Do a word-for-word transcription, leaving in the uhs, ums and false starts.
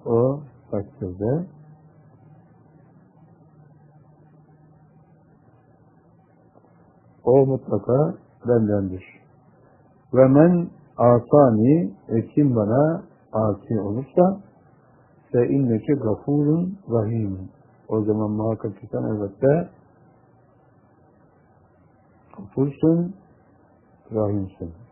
o takdirde o mutlaka bendendir. Ve men asani, kim bana asi olursa fe inneke gafurun rahim. O zaman muhakkak ki sen elbette gafursun, rahimsin.